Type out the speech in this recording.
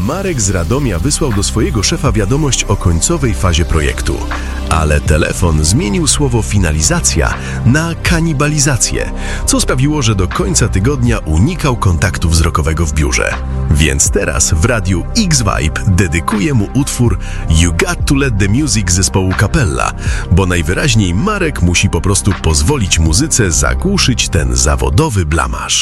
Marek z Radomia wysłał do swojego szefa wiadomość o końcowej fazie projektu. Ale telefon zmienił słowo finalizacja na kanibalizację, co sprawiło, że do końca tygodnia unikał kontaktu wzrokowego w biurze. Więc teraz w radiu X-Vibe dedykuje mu utwór You Got to Let the Music zespołu Capella, bo najwyraźniej Marek musi po prostu pozwolić muzyce zagłuszyć ten zawodowy blamaż.